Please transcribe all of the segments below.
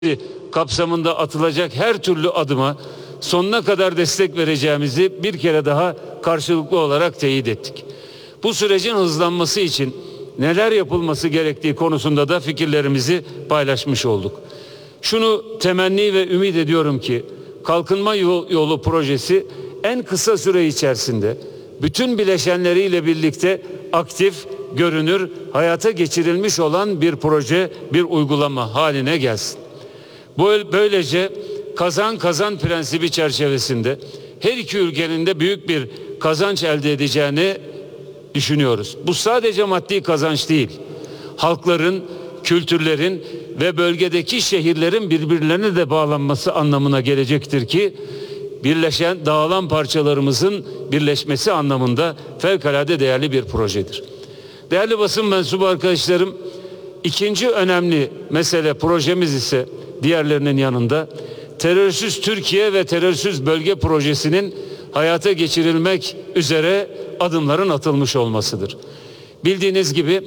kapsamında atılacak her türlü adıma sonuna kadar destek vereceğimizi bir kere daha karşılıklı olarak teyit ettik. Bu sürecin hızlanması için neler yapılması gerektiği konusunda da fikirlerimizi paylaşmış olduk. Şunu temenni ve ümit ediyorum ki Kalkınma Yolu projesi en kısa süre içerisinde bütün bileşenleriyle birlikte aktif, görünür, hayata geçirilmiş olan bir proje, bir uygulama haline gelsin. Böylece kazan kazan prensibi çerçevesinde her iki ülkenin de büyük bir kazanç elde edeceğini düşünüyoruz. Bu sadece maddi kazanç değil. Halkların, kültürlerin ve bölgedeki şehirlerin birbirlerine de bağlanması anlamına gelecektir ki birleşen, dağılan parçalarımızın birleşmesi anlamında fevkalade değerli bir projedir. Değerli basın mensubu arkadaşlarım, ikinci önemli mesele projemiz ise diğerlerinin yanında terörsüz Türkiye ve terörsüz bölge projesinin hayata geçirilmek üzere adımların atılmış olmasıdır. Bildiğiniz gibi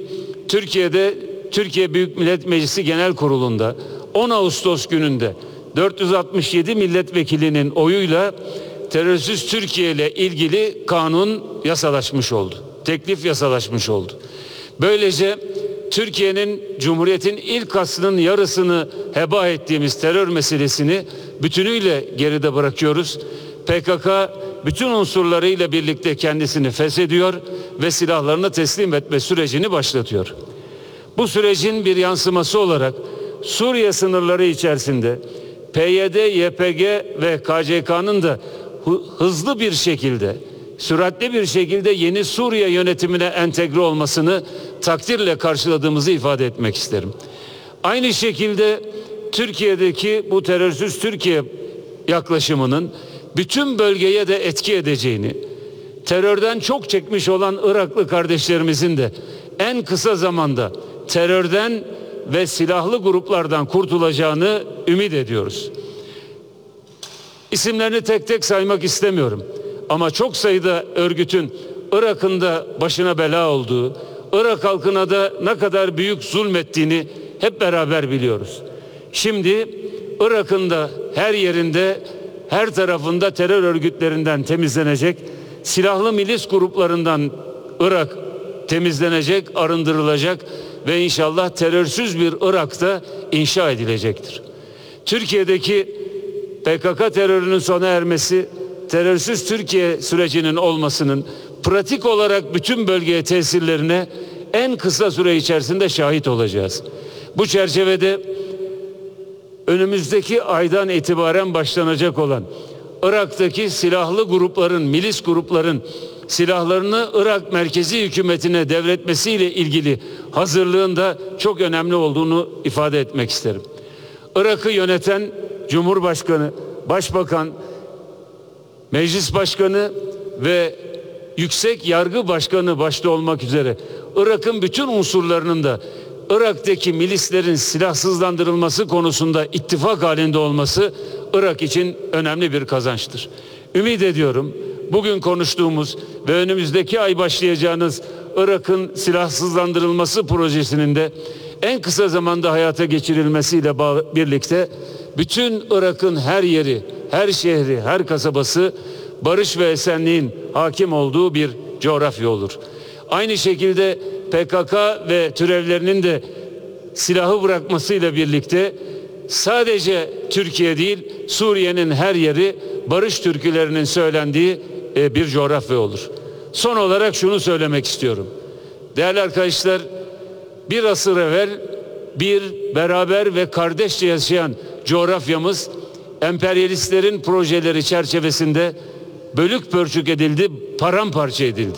Türkiye Büyük Millet Meclisi Genel Kurulu'nda 10 Ağustos gününde 467 milletvekilinin oyuyla terörsüz Türkiye ile ilgili kanun yasalaşmış oldu. Teklif yasalaşmış oldu. Böylece Türkiye'nin Cumhuriyet'in ilk aslının yarısını heba ettiğimiz terör meselesini bütünüyle geride bırakıyoruz. PKK bütün unsurlarıyla birlikte kendisini feshediyor ve silahlarını teslim etme sürecini başlatıyor. Bu sürecin bir yansıması olarak Suriye sınırları içerisinde PYD, YPG ve KCK'nın da hızlı bir şekilde, süratli bir şekilde yeni Suriye yönetimine entegre olmasını takdirle karşıladığımızı ifade etmek isterim. Aynı şekilde Türkiye'deki bu terörsüz Türkiye yaklaşımının bütün bölgeye de etki edeceğini, terörden çok çekmiş olan Iraklı kardeşlerimizin de en kısa zamanda terörden ve silahlı gruplardan kurtulacağını ümit ediyoruz. İsimlerini tek tek saymak istemiyorum. Ama çok sayıda örgütün Irak'ın da başına bela olduğu, Irak halkına da ne kadar büyük zulmettiğini hep beraber biliyoruz. Şimdi Irak'ın da her yerinde, her tarafında terör örgütlerinden temizlenecek, silahlı milis gruplarından Irak temizlenecek, arındırılacak ve inşallah terörsüz bir Irak'ta inşa edilecektir. Türkiye'deki PKK terörünün sona ermesi, terörsüz Türkiye sürecinin olmasının pratik olarak bütün bölgeye tesirlerine en kısa süre içerisinde şahit olacağız. Bu çerçevede önümüzdeki aydan itibaren başlanacak olan Irak'taki silahlı grupların, milis grupların silahlarını Irak merkezi hükümetine devretmesiyle ilgili hazırlığın da çok önemli olduğunu ifade etmek isterim. Irak'ı yöneten Cumhurbaşkanı, Başbakan, Meclis Başkanı ve Yüksek Yargı Başkanı başta olmak üzere Irak'ın bütün unsurlarının da Irak'taki milislerin silahsızlandırılması konusunda ittifak halinde olması Irak için önemli bir kazançtır. Ümit ediyorum bugün konuştuğumuz ve önümüzdeki ay başlayacağınız Irak'ın silahsızlandırılması projesinin de en kısa zamanda hayata geçirilmesiyle birlikte bütün Irak'ın her yeri, her şehri, her kasabası barış ve esenliğin hakim olduğu bir coğrafya olur. Aynı şekilde PKK ve türevlerinin de silahı bırakmasıyla birlikte sadece Türkiye değil, Suriye'nin her yeri barış türkülerinin söylendiği bir coğrafya olur. Son olarak şunu söylemek istiyorum. Değerli arkadaşlar, bir asır evvel bir beraber ve kardeşçe yaşayan coğrafyamız emperyalistlerin projeleri çerçevesinde bölük pörçük edildi, paramparça edildi.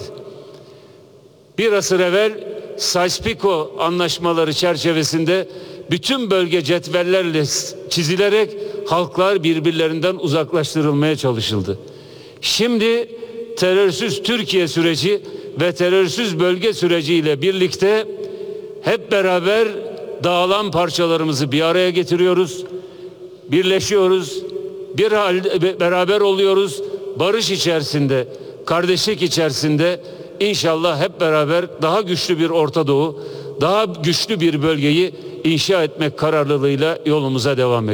Bir asır evvel Sykes-Picot anlaşmaları çerçevesinde bütün bölge cetvellerle çizilerek halklar birbirlerinden uzaklaştırılmaya çalışıldı. Şimdi terörsüz Türkiye süreci ve terörsüz bölge süreciyle birlikte hep beraber dağılan parçalarımızı bir araya getiriyoruz, birleşiyoruz, beraber oluyoruz, barış içerisinde, kardeşlik içerisinde inşallah hep beraber daha güçlü bir Orta Doğu, daha güçlü bir bölgeyi inşa etmek kararlılığıyla yolumuza devam ediyoruz.